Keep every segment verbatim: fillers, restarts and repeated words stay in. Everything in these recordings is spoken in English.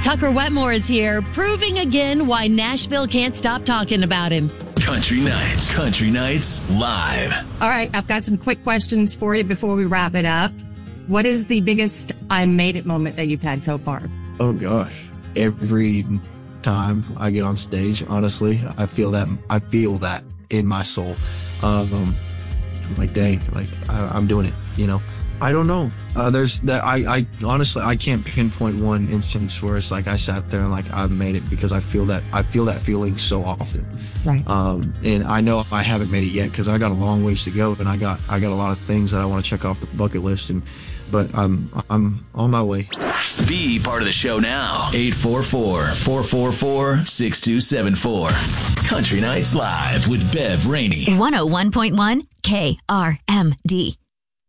Tucker Wetmore is here, proving again why Nashville can't stop talking about him. Country Nights. Country Nights Live. All right, I've got some quick questions for you before we wrap it up. What is the biggest I made it moment that you've had so far? Oh, gosh. Every time I get on stage, honestly, I feel that I feel that in my soul. Um, I'm like, dang, like I, I'm doing it, you know? I don't know. Uh, there's that. I, I honestly, I can't pinpoint one instance where it's like I sat there and like I made it, because I feel that I feel that feeling so often. Right. Um, and I know I haven't made it yet because I got a long ways to go, and I got I got a lot of things that I want to check off the bucket list. And but I'm I'm on my way. Be part of the show now. eight four four, four four four, six two seven four. Country Nights Live with Bev Rainey. one oh one point one K R M D.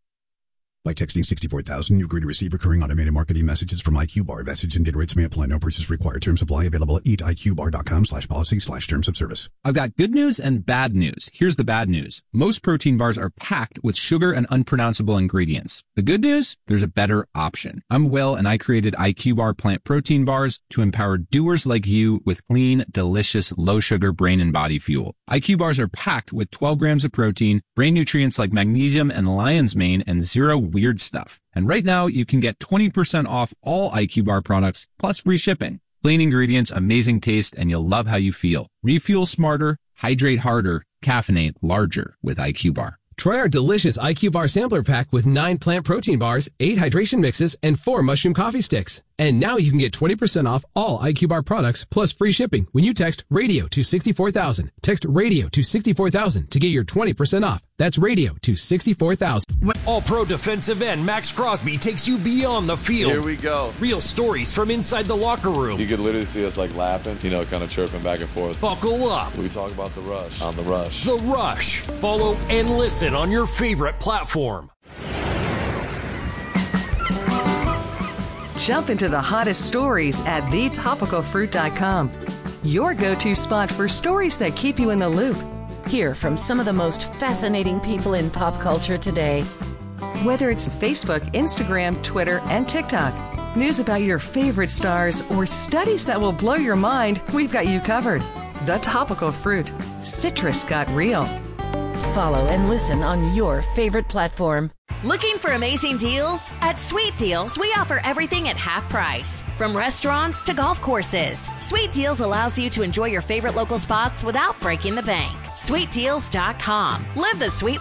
By texting sixty-four thousand, you agree to receive recurring automated marketing messages from I Q Bar. Message and data rates may apply. No purchase required. Terms apply. Available at eat I Q bar dot com slash policy slash terms of service. I've got good news and bad news. Here's the bad news. Most protein bars are packed with sugar and unpronounceable ingredients. The good news? There's a better option. I'm Will, and I created I Q Bar plant protein bars to empower doers like you with clean, delicious, low-sugar brain and body fuel. I Q Bars are packed with twelve grams of protein, brain nutrients like magnesium and lion's mane, and zero weird stuff. And right now, you can get twenty percent off all I Q Bar products, plus free shipping. Clean ingredients, amazing taste, and you'll love how you feel. Refuel smarter, hydrate harder, caffeinate larger with I Q Bar. Try our delicious I Q Bar sampler pack with nine plant protein bars, eight hydration mixes, and four mushroom coffee sticks. And now you can get twenty percent off all I Q Bar products plus free shipping when you text radio to sixty-four thousand. Text radio to sixty-four thousand to get your twenty percent off. That's radio to sixty-four thousand. All-Pro defensive end Max Crosby takes you beyond the field. Here we go. Real stories from inside the locker room. You could literally see us like laughing, you know, kind of chirping back and forth. Buckle up. We talk about the rush on the rush. The Rush. Follow and listen on your favorite platform. Jump into the hottest stories at the topical fruit dot com. Your go-to spot for stories that keep you in the loop. Hear from some of the most fascinating people in pop culture today. Whether it's Facebook, Instagram, Twitter, and TikTok, news about your favorite stars, or studies that will blow your mind, we've got you covered. The Topical Fruit. Citrus got real. Follow and listen on your favorite platform. Looking for amazing deals? At Sweet Deals, we offer everything at half price. From restaurants to golf courses, Sweet Deals allows you to enjoy your favorite local spots without breaking the bank. sweet deals dot com. Live the sweet